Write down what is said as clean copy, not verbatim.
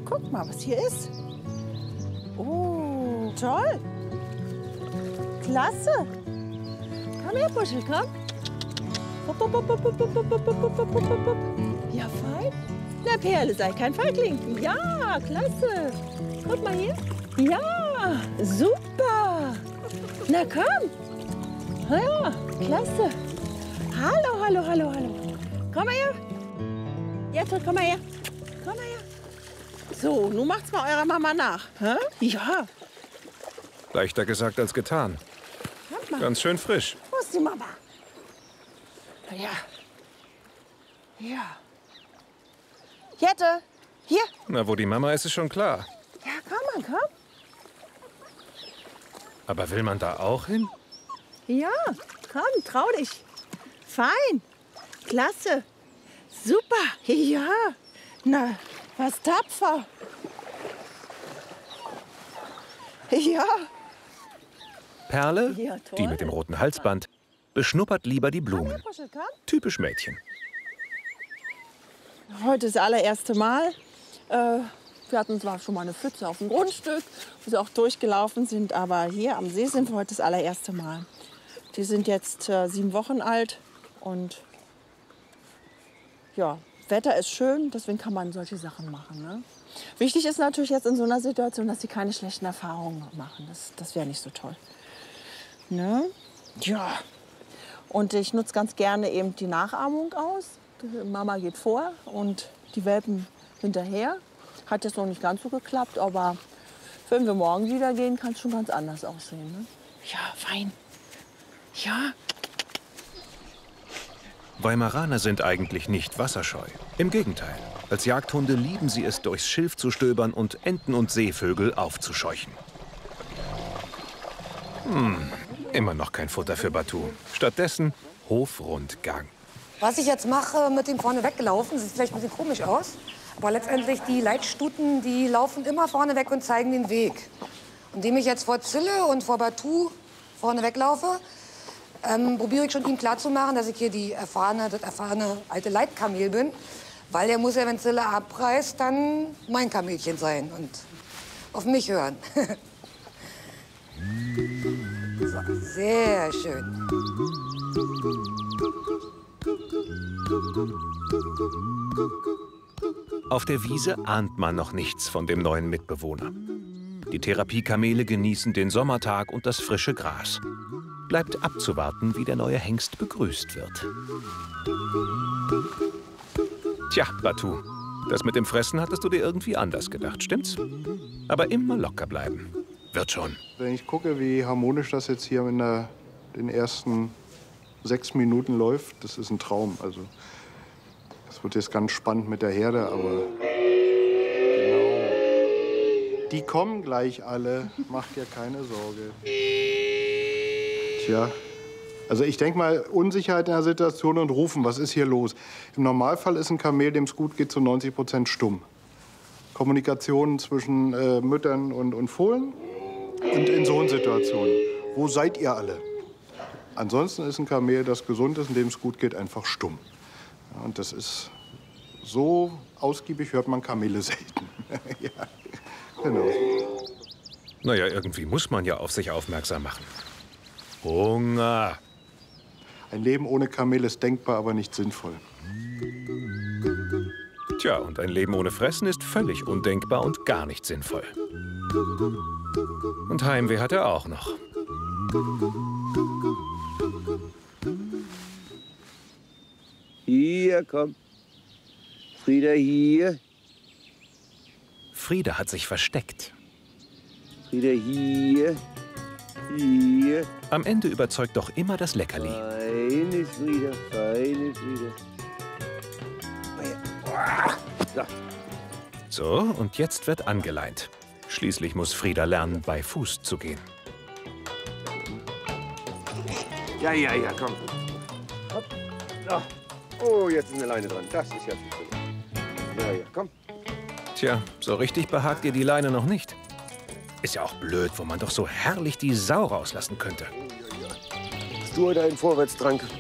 guck mal, was hier ist. Oh, toll. Klasse. Komm her, Puschel, komm. Ja, fein. Na, Perle, sei kein Feigling. Ja, klasse. Guck mal hier. Ja, super. Na, komm. Ja, klasse. Hallo, hallo, hallo, hallo. Komm mal her. Jetzt, komm mal her. Komm mal her. So, nun macht's mal eurer Mama nach. Hä? Ja. Leichter gesagt als getan. Ganz schön frisch. Wo ist die Mama? Ja. Ja. Jette, hier. Na, wo die Mama ist, ist schon klar. Ja, komm mal, komm. Aber will man da auch hin? Ja, komm, trau dich. Fein. Klasse. Super. Ja. Na, was tapfer. Ja. Perle, Ja, toll. die mit dem roten Halsband, beschnuppert lieber die Blumen. Puschel, komm. Typisch Mädchen. Heute ist das allererste Mal. Wir hatten zwar schon mal eine Pfütze auf dem Grundstück, wo sie auch durchgelaufen sind, aber hier am See sind wir heute das allererste Mal. Die sind jetzt 7 Wochen alt und ja, Wetter ist schön, deswegen kann man solche Sachen machen. Ne? Wichtig ist natürlich jetzt in so einer Situation, dass sie keine schlechten Erfahrungen machen. Das wäre nicht so toll. Ne? Ja. Und ich nutze ganz gerne eben die Nachahmung aus. Die Mama geht vor und die Welpen hinterher. Hat jetzt noch nicht ganz so geklappt, aber wenn wir morgen wieder gehen, kann es schon ganz anders aussehen. Ne? Ja, fein. Ja. Weimaraner sind eigentlich nicht wasserscheu. Im Gegenteil. Als Jagdhunde lieben sie es, durchs Schilf zu stöbern und Enten und Seevögel aufzuscheuchen. Immer noch kein Futter für Batu. Stattdessen Hofrundgang. Was ich jetzt mache, mit dem vorne weggelaufen, sieht vielleicht ein bisschen komisch aus. Aber letztendlich, die Leitstuten, die laufen immer vorne weg und zeigen den Weg. Indem ich jetzt vor Zille und vor Batu vorne weglaufe, probiere ich schon ihm klarzumachen, dass ich hier das erfahrene alte Leitkamel bin. Weil er muss ja, wenn Zille abreißt, dann mein Kamelchen sein und auf mich hören. So, sehr schön. Auf der Wiese ahnt man noch nichts von dem neuen Mitbewohner. Die Therapiekamele genießen den Sommertag und das frische Gras. Bleibt abzuwarten, wie der neue Hengst begrüßt wird. Tja, Batu, das mit dem Fressen hattest du dir irgendwie anders gedacht, stimmt's? Aber immer locker bleiben. Wird schon. Wenn ich gucke, wie harmonisch das jetzt hier in den ersten 6 Minuten läuft, das ist ein Traum. Also, das wird jetzt ganz spannend mit der Herde, aber genau. Die kommen gleich alle, macht dir keine Sorge. Tja, also ich denke mal, Unsicherheit in der Situation und rufen, was ist hier los? Im Normalfall ist ein Kamel, dem es gut geht, zu 90% stumm. Kommunikation zwischen Müttern und Fohlen. Und in so einer Situation, wo seid ihr alle? Ansonsten ist ein Kamel, das gesund ist und dem es gut geht, einfach stumm. Ja, und das ist so ausgiebig, hört man Kamele selten. Ja, genau. Naja, irgendwie muss man ja auf sich aufmerksam machen. Hunger. Ein Leben ohne Kamel ist denkbar, aber nicht sinnvoll. Tja, und ein Leben ohne Fressen ist völlig undenkbar und gar nicht sinnvoll. Und Heimweh hat er auch noch. Hier, komm. Frieda, hier. Frieda hat sich versteckt. Frieda, hier. Hier. Am Ende überzeugt doch immer das Leckerli. Feine Frieda, feine Frieda. So, und jetzt wird angeleint. Schließlich muss Frieda lernen, bei Fuß zu gehen. Ja, ja, ja, komm. Hopp. Ja. Oh, jetzt ist eine Leine dran. Das ist ja viel schöner. Ja, ja, komm. Tja, so richtig behagt ihr die Leine noch nicht. Ist ja auch blöd, wo man doch so herrlich die Sau rauslassen könnte. Hast du heute einen Vorwärtstrank?